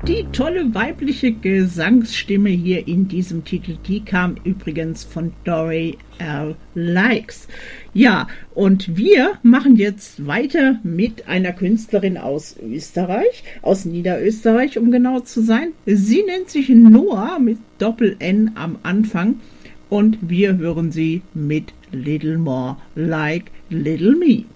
Die tolle weibliche Gesangsstimme hier in diesem Titel, die kam übrigens von Dory L. Likes. Ja, und wir machen jetzt weiter mit einer Künstlerin aus Österreich, aus Niederösterreich, um genau zu sein. Sie nennt sich Noah mit Doppel-N am Anfang und wir hören sie mit Little More Like Little Me.